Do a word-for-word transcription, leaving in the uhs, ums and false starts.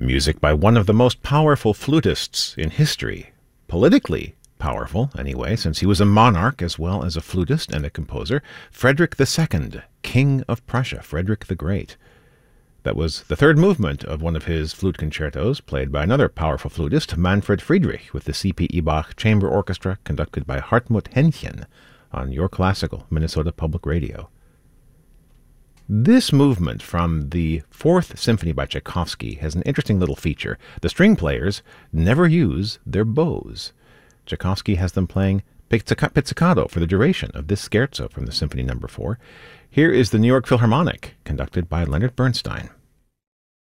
Music by one of the most powerful flutists in history. Politically powerful, anyway, since he was a monarch as well as a flutist and a composer. Frederick the Second, King of Prussia, Frederick the Great. That was the third movement of one of his flute concertos, played by another powerful flutist, Manfred Friedrich, with the C P Ebach Chamber Orchestra, conducted by Hartmut Henchen, on Your Classical, Minnesota Public Radio. This movement from the Fourth Symphony by Tchaikovsky has an interesting little feature. The string players never use their bows. Tchaikovsky has them playing pizzicato for the duration of this scherzo from the Symphony Number Four. Here is the New York Philharmonic, conducted by Leonard Bernstein.